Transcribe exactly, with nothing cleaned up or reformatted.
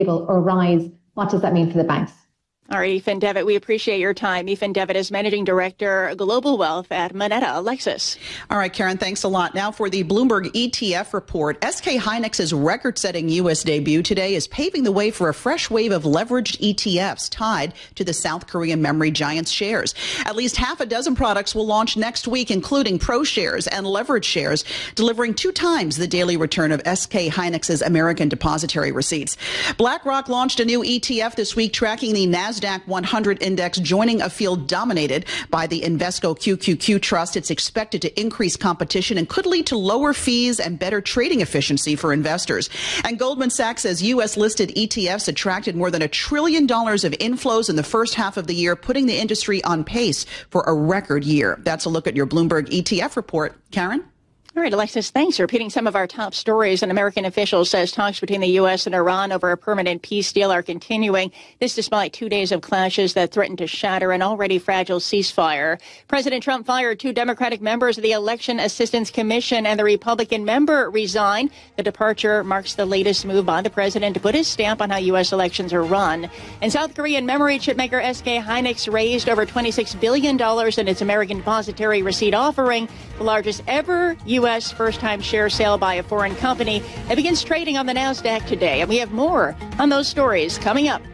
or rise, what does that mean for the banks? All right, Ethan Devitt, we appreciate your time. Ethan Devitt is Managing Director, Global Wealth at Moneta. Alexis. All right, Karen, thanks a lot. Now for the Bloomberg E T F report. S K Hynix's record-setting U S debut today is paving the way for a fresh wave of leveraged E T Fs tied to the South Korean memory giant's shares. At least half a dozen products will launch next week, including Pro Shares and Leverage Shares, delivering two times the daily return of S K Hynix's American depository receipts. BlackRock launched a new E T F this week, tracking the NASDAQ one hundred index, joining a field dominated by the Invesco Q Q Q Trust. It's expected to increase competition and could lead to lower fees and better trading efficiency for investors. And Goldman Sachs says U S listed E T Fs attracted more than a trillion dollars of inflows in the first half of the year, putting the industry on pace for a record year. That's a look at your Bloomberg E T F report. Karen? All right, Alexis, thanks. Repeating some of our top stories, an American official says talks between the U S and Iran over a permanent peace deal are continuing. This despite two days of clashes that threaten to shatter an already fragile ceasefire. President Trump fired two Democratic members of the Election Assistance Commission, and the Republican member resigned. The departure marks the latest move by the president to put his stamp on how U S elections are run. And South Korean memory chip maker S K Hynix raised over twenty-six billion dollars in its American depository receipt offering, the largest ever U S first-time share sale by a foreign company. It begins trading on the NASDAQ today, and we have more on those stories coming up.